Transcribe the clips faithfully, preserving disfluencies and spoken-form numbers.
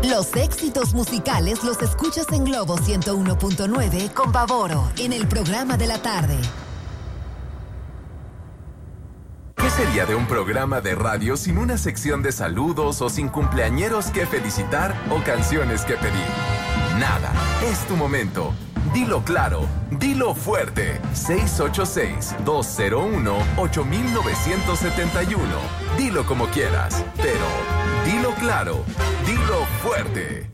Los éxitos musicales los escuchas en Globo ciento uno punto nueve con Pavoro, en el programa de la tarde. ¿Qué sería de un programa de radio sin una sección de saludos o sin cumpleañeros que felicitar o canciones que pedir? Nada, es tu momento. Dilo claro, dilo fuerte. seis ocho seis, dos cero uno, ocho nueve siete uno. Dilo como quieras, pero dilo claro, dilo fuerte.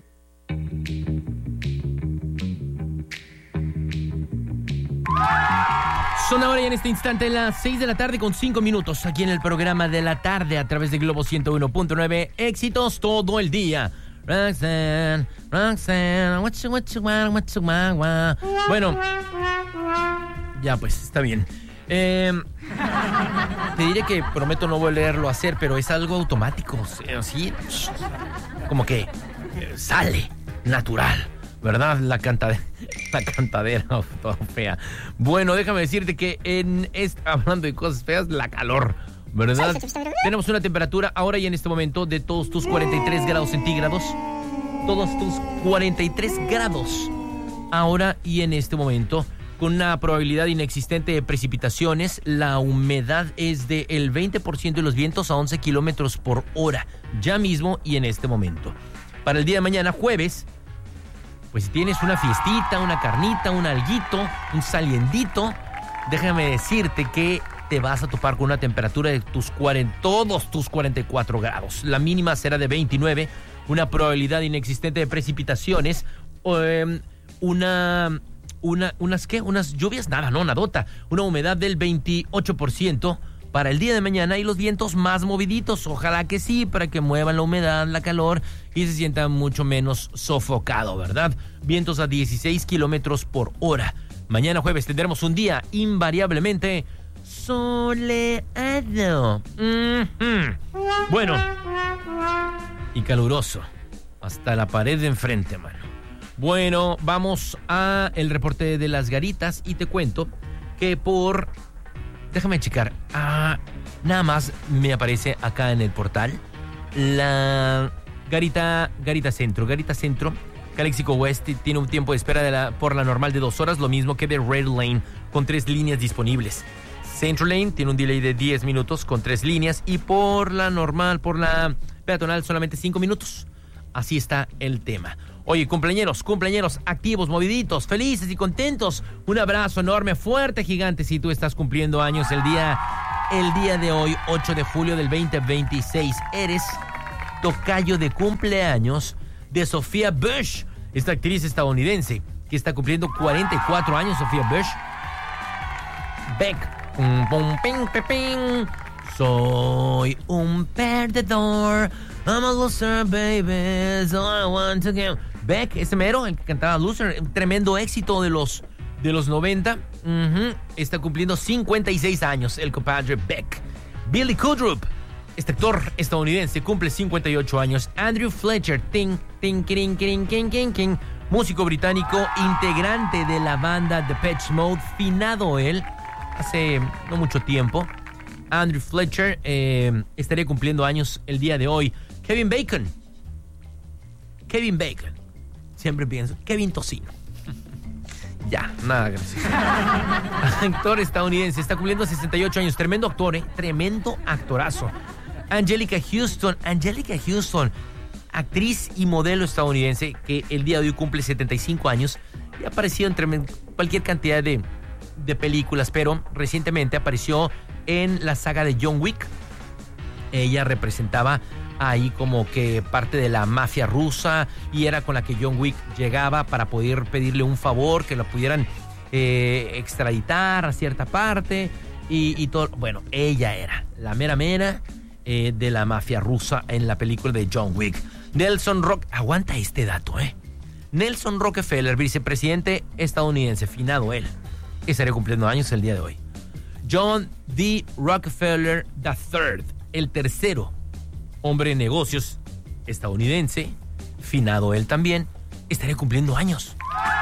Son ahora y en este instante las seis de la tarde con cinco minutos aquí en el programa de la tarde a través de Globo ciento uno punto nueve. Éxitos todo el día. Roxanne, Roxanne, what you, what you want, what you want, want. Bueno, ya pues, está bien. Eh, te diré que prometo no volverlo a hacer, pero es algo automático, ¿sí? Como que sale natural, ¿verdad? La cantadera, la cantadera toda fea. Bueno, déjame decirte que en esta, hablando de cosas feas, la calor, ¿verdad? Tenemos una temperatura ahora y en este momento de todos tus cuarenta y tres grados centígrados. Todos tus cuarenta y tres grados. Ahora y en este momento, con una probabilidad inexistente de precipitaciones, la humedad es del veinte por ciento y los vientos a once kilómetros por hora. Ya mismo y en este momento. Para el día de mañana, jueves, pues si tienes una fiestita, una carnita, un alguito, un saliendito, déjame decirte que te vas a topar con una temperatura de tus cuarenta, todos tus cuarenta y cuatro grados. La mínima será de veintinueve, una probabilidad inexistente de precipitaciones, eh, una, una, unas ¿qué? Unas lluvias, nada, no, nadota, una humedad del veintiocho por ciento para el día de mañana y los vientos más moviditos, ojalá que sí, para que muevan la humedad, la calor y se sienta mucho menos sofocado, ¿verdad? Vientos a dieciséis kilómetros por hora. Mañana jueves tendremos un día invariablemente soleado. Mm-hmm. Bueno, y caluroso. Hasta la pared de enfrente, mano. Bueno, vamos a el reporte de las garitas y te cuento que por... Déjame checar. Ah, nada más me aparece acá en el portal la garita, garita centro. Garita centro, Calexico West tiene un tiempo de espera de la, por la normal de dos horas, lo mismo que de Red Lane, con tres líneas disponibles. Central Lane tiene un delay de diez minutos con tres líneas y por la normal, por la peatonal, solamente cinco minutos. Así está el tema. Oye, cumpleañeros, cumpleañeros activos, moviditos, felices y contentos. Un abrazo enorme, fuerte, gigante si tú estás cumpliendo años el día, el día de hoy, ocho de julio del veinte veintiséis. Eres tocayo de cumpleaños de Sophia Bush, esta actriz estadounidense que está cumpliendo cuarenta y cuatro años, Sophia Bush. Beck. Pum, pum, ping, ping, ping. Soy un perdedor. I'm a loser, baby. So I want to get... Beck, ese mero, el que cantaba Loser, un tremendo éxito de los, de los noventa. Uh-huh. Está cumpliendo cincuenta y seis años, el compadre Beck. Billy Crudup, este actor estadounidense, cumple cincuenta y ocho años. Andrew Fletcher, ting, ting, ting, ting, ting, ting, ting, músico británico, integrante de la banda Depeche Mode, finado él hace no mucho tiempo. Andrew Fletcher eh, estaría cumpliendo años el día de hoy. Kevin Bacon. Kevin Bacon. Siempre pienso, Kevin Tocino. Ya, nada gracioso. Actor estadounidense, está cumpliendo sesenta y ocho años. Tremendo actor, ¿eh? Tremendo actorazo. Angelica Houston. Angelica Houston, actriz y modelo estadounidense que el día de hoy cumple setenta y cinco años y ha aparecido en tremendo, cualquier cantidad de, de películas, pero recientemente apareció en la saga de John Wick. Ella representaba ahí como que parte de la mafia rusa y era con la que John Wick llegaba para poder pedirle un favor, que lo pudieran eh, extraditar a cierta parte y, y todo. Bueno, ella era la mera mera eh, de la mafia rusa en la película de John Wick. Nelson Rock, aguanta este dato, ¿eh? Nelson Rockefeller, vicepresidente estadounidense, finado él, estaría cumpliendo años el día de hoy. John D. Rockefeller tercero, el tercero hombre de negocios estadounidense, finado él también, estaría cumpliendo años.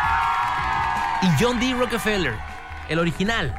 Y John D. Rockefeller, el original,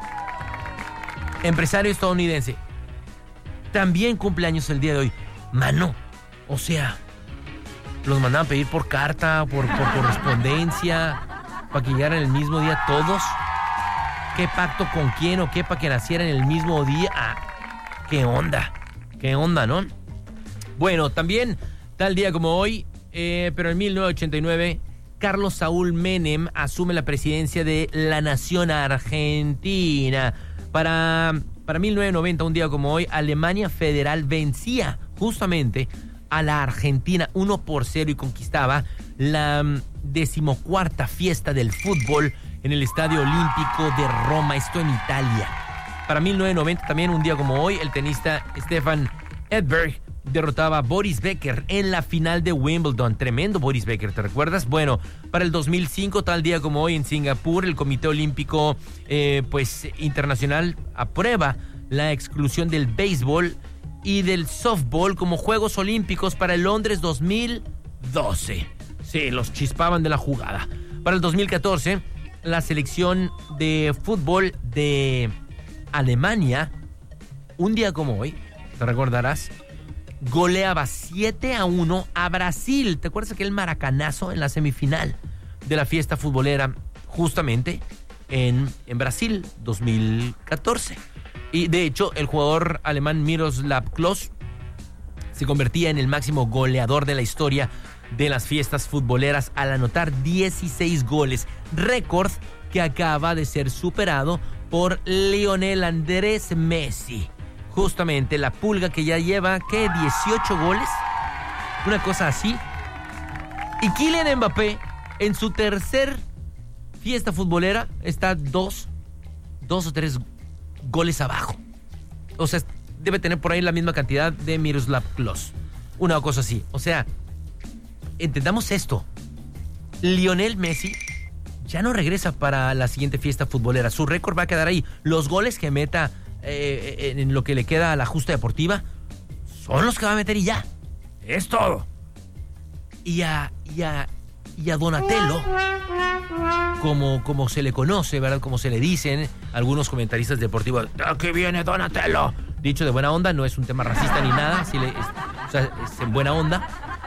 empresario estadounidense, también cumple años el día de hoy. Mano, o sea, los mandaban a pedir por carta, por, por correspondencia, para que llegaran el mismo día todos. ¿Qué pacto con quién o qué para que nacieran el mismo día? Ah, ¿qué onda? ¿Qué onda, no? Bueno, también tal día como hoy, eh, pero en mil novecientos ochenta y nueve, Carlos Saúl Menem asume la presidencia de la nación argentina. Para, para mil novecientos noventa, un día como hoy, Alemania Federal vencía justamente a la Argentina uno por cero y conquistaba la decimocuarta fiesta del fútbol en el Estadio Olímpico de Roma, esto en Italia. Para mil novecientos noventa, también un día como hoy, el tenista Stefan Edberg derrotaba a Boris Becker en la final de Wimbledon. Tremendo Boris Becker, ¿te recuerdas? Bueno, para el dos mil cinco, tal día como hoy en Singapur, el Comité Olímpico eh, pues, Internacional aprueba la exclusión del béisbol y del softball como Juegos Olímpicos para el Londres dos mil doce. Sí, los chispaban de la jugada. Para el dos mil catorce, la selección de fútbol de Alemania, un día como hoy, te recordarás, goleaba siete a uno a Brasil. ¿Te acuerdas aquel maracanazo en la semifinal de la fiesta futbolera justamente en, en Brasil, dos mil catorce? Y de hecho, el jugador alemán Miroslav Klose se convertía en el máximo goleador de la historia de las fiestas futboleras al anotar dieciséis goles, récord que acaba de ser superado por Lionel Andrés Messi. Justamente la pulga que ya lleva, ¿qué? dieciocho goles, una cosa así. Y Kylian Mbappé, en su tercer fiesta futbolera, está dos, dos o tres goles abajo. O sea, debe tener por ahí la misma cantidad de Miroslav Klose. Una cosa así. O sea, entendamos esto. Lionel Messi ya no regresa para la siguiente fiesta futbolera. Su récord va a quedar ahí. Los goles que meta Eh, en lo que le queda a la justa deportiva son los que va a meter y ya, es todo. Y a, y a, y a Donatello, como, como se le conoce, ¿verdad? Como se le dicen algunos comentaristas deportivos, ¡aquí viene Donatello! Dicho de buena onda, no es un tema racista ni nada, si le, es, o sea, es en buena onda.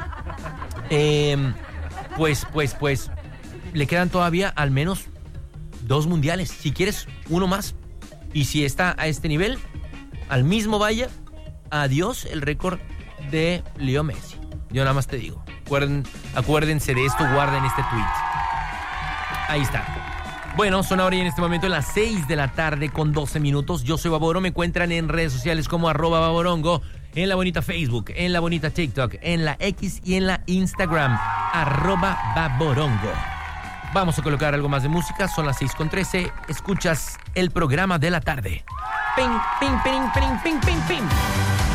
Eh, pues, pues, pues, le quedan todavía al menos dos mundiales, si quieres uno más. Y si está a este nivel, al mismo vaya, adiós el récord de Leo Messi. Yo nada más te digo. Acuérden, acuérdense de esto, guarden este tweet. Ahí está. Bueno, son ahora y en este momento las seis de la tarde con doce minutos. Yo soy Baboro, me encuentran en redes sociales como arroba Baborongo, en la bonita Facebook, en la bonita TikTok, en la X y en la Instagram, arroba Baborongo. Vamos a colocar algo más de música, son las seis con trece, escuchas el programa de la tarde. Ping, ping, ping, ping, ping, ping, ping.